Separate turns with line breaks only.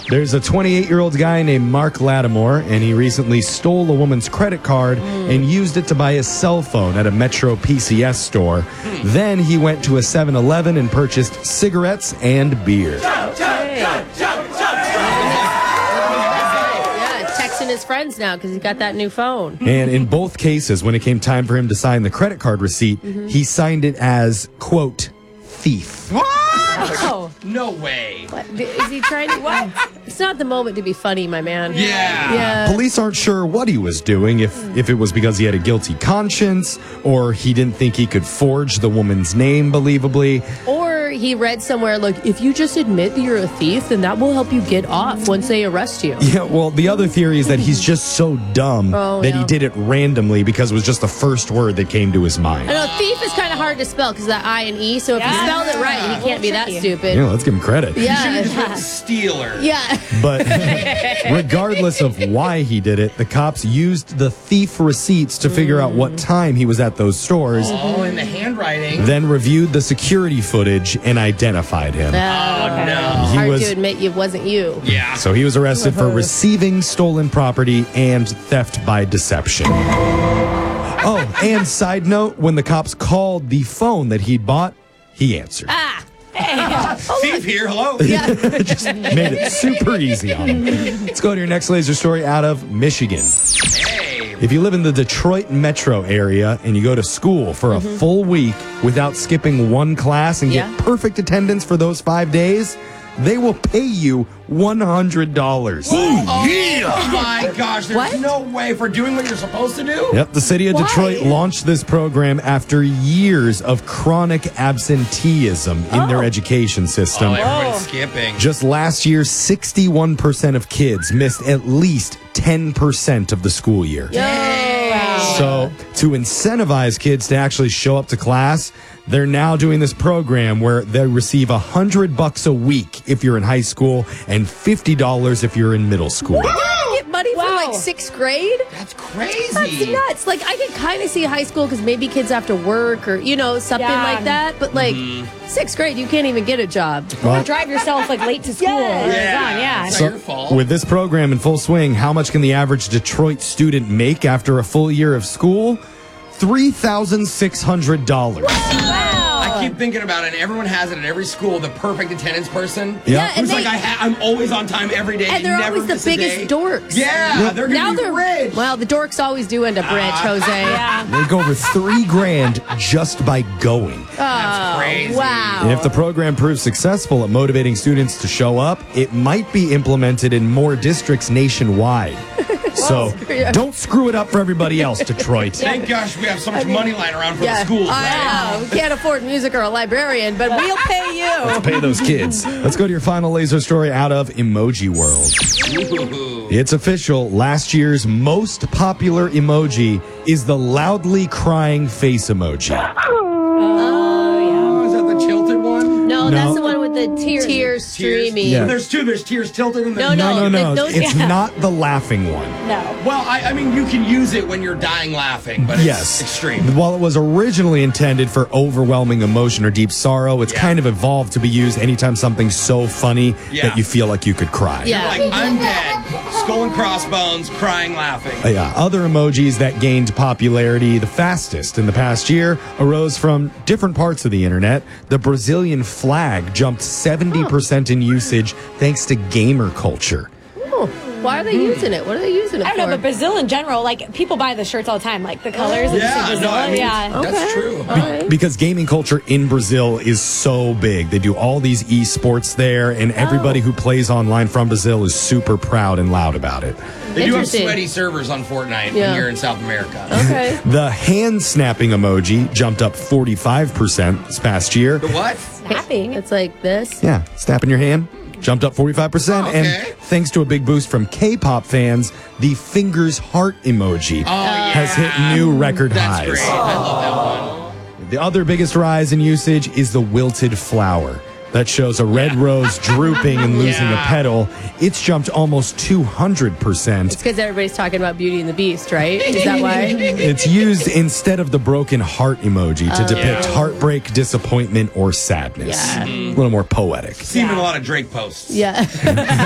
There's a 28-year-old guy named Mark Lattimore, and he recently stole a woman's credit card and used it to buy a cell phone at a Metro PCS store. Then he went to a 7-Eleven and purchased cigarettes and beer.
Texting his friends now because he got that new phone.
And in both cases, when it came time for him to sign the credit card receipt, he signed it as, quote, thief.
What?
Oh.
No way.
What? Is he trying to... What? It's not the moment to be funny, my man.
Yeah.
Police aren't sure what he was doing, if it was because he had a guilty conscience, or he didn't think he could forge the woman's name believably.
Or he read somewhere, look, if you just admit that you're a thief, then that will help you get off once they arrest you.
Yeah, well, the other theory is that he's just so dumb that he did it randomly because it was just the first word that came to his mind.
I know, thief is kind of hard to spell because that I and E, so if he spelled it right, he can't be that stupid.
Yeah, let's give him credit.
Yeah.
Stealer.
Yeah.
But regardless of why he did it, the cops used the thief receipts to figure out what time he was at those stores.
Oh, and the handwriting.
Then reviewed the security footage and identified him.
Oh, no.
Hard to admit it wasn't you.
Yeah.
So he was arrested for receiving stolen property and theft by deception. Oh, and side note, when the cops called the phone that he'd bought, he answered.
Thief here, hello.
Yeah.
Just made it super easy on him. Let's go to your next laser story out of Michigan.
Hey.
If you live in the Detroit metro area and you go to school for a full week without skipping one class and get perfect attendance for those 5 days, they will pay you $100.
Oh my gosh, there's no way for doing what you're supposed to do?
Yep, the city of Detroit launched this program after years of chronic absenteeism in their education system.
Oh, everybody's skipping.
Just last year, 61% of kids missed at least 10% of the school year. So, to incentivize kids to actually show up to class, they're now doing this program where they receive $100 a week if you're in high school and $50 if you're in middle school.
Get money for like 6th grade?
That's crazy.
That's nuts. Like, I can kind of see high school because maybe kids have to work or, you know, something like that. But, like, 6th grade, you can't even get a job.
Or drive yourself, like, late to school.
It's not your fault.
With this program in full swing, how much can the average Detroit student make after a full year of school? $3,600.
I keep thinking about it, and everyone has it at every school, the perfect attendance person.
Yeah.
Who's like, I'm always on time every day.
And they're
never
always the
miss a
biggest
day.
dorks.
Yeah, they're going to be rich.
Well, the dorks always do end up rich, Jose.
They go over $3,000 just by going.
That's crazy.
Wow.
And if the program proves successful at motivating students to show up, it might be implemented in more districts nationwide. So don't screw it up for everybody else, Detroit.
Thank gosh we have so much money lying around for the schools, right?
I know. We can't afford music or a librarian, but we'll pay you.
Let's pay those kids. Let's go to your final laser story out of Emoji World.
Ooh.
It's official. Last year's most popular emoji is the loudly crying face emoji.
Oh, is that the tilted one?
No, that's the one with the tears streaming.
Yeah.
There's two. There's tears tilted and
No.
No.
Those-
It's not the laughing one.
No.
Well, I mean, you can use it when you're dying laughing, but it's extreme.
While it was originally intended for overwhelming emotion or deep sorrow, it's kind of evolved to be used anytime something's so funny that you feel like you could cry.
Yeah.
Like, I'm dead. Skull and crossbones, crying, laughing.
Other emojis that gained popularity the fastest in the past year arose from different parts of the internet. The Brazilian flag jumped 70% in usage thanks to gamer culture.
Why are they using it? What are they using it for?
I don't know, but Brazil in general, like, people buy the shirts all the time, like the colors.
Yeah,
and Brazil.
no, I mean, that's true.
Because gaming culture in Brazil is so big. They do all these esports there, and everybody who plays online from Brazil is super proud and loud about it.
They do have sweaty servers on Fortnite when you're in South America.
Okay.
The hand snapping emoji jumped up 45% this past year.
The what?
Snapping.
It's like this.
Yeah, snapping your hand. Jumped up 45%. And thanks to a big boost from K-pop fans, the fingers heart emoji has hit new record highs.
That's great. I love that one.
The other biggest rise in usage is the wilted flower. That shows a red rose drooping and losing a petal. It's jumped almost 200%.
It's because everybody's talking about Beauty and the Beast, right? Is that why?
It's used instead of the broken heart emoji to depict heartbreak, disappointment, or sadness.
Yeah.
A little more poetic.
See him in a lot of Drake posts.
Yeah.